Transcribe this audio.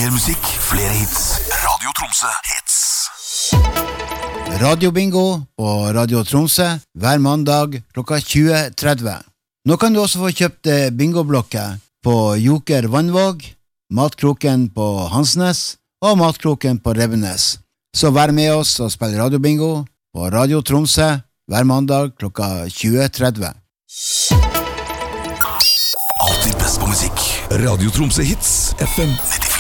Mer musikk, flere hits. Radio Tromsø hits. Radio Bingo på Radio Tromsø hver mandag klokka 20:30. Nå kan du også få kjøpt bingoblokker på Joker Vannvåg, Matkroken på Hansnes og Matkroken på Revenes. Så vær med oss og spill Radio Bingo på Radio Tromsø hver mandag klokka 20:30. Alltid best på musikk. Radio Tromsø hits, FM 95.